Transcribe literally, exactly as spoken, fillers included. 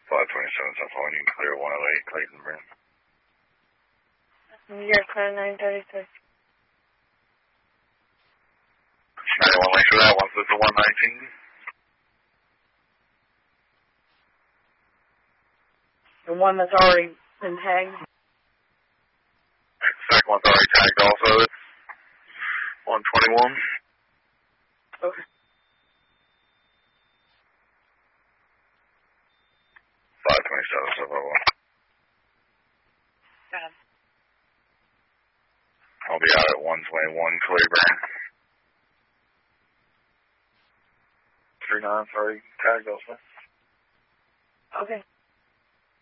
five twenty-seven, so far, you can clear one oh eight, Clayton Brent. You're clear nine thirty-six. ninety-one, make sure that one's at the one nineteen. The one that's already been tagged? The second one's already tagged also. It's one twenty-one. Okay. five twenty-seven, so far. Got him. I'll be out at one twenty-one, Cleburne. three nine, sorry, tagged also. Okay.